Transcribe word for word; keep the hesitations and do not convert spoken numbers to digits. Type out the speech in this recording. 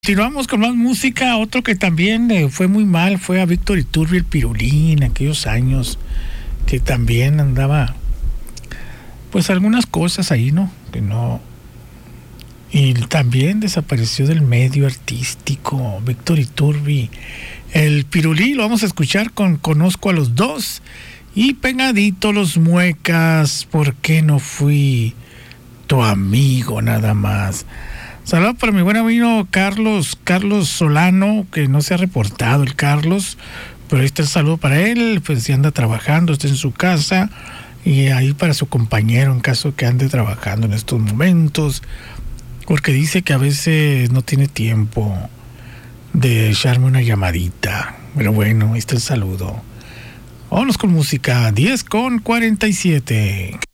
Continuamos con más música. Otro que también eh, fue muy mal fue a Víctor Iturbi, el Pirulí, en aquellos años, que también andaba, pues algunas cosas ahí, ¿no? Que no. Y también desapareció del medio artístico Víctor Iturbi. El Pirulí lo vamos a escuchar con Conozco a los dos y pegadito Los Muecas, ¿por qué no fui tu amigo nada más? Saludos para mi buen amigo Carlos, Carlos Solano, que no se ha reportado el Carlos, pero ahí está el saludo para él, pues si anda trabajando, está en su casa, y ahí para su compañero en caso que ande trabajando en estos momentos, porque dice que a veces no tiene tiempo de echarme una llamadita, pero bueno, ahí está el saludo. Vámonos con música, diez con cuarenta y siete.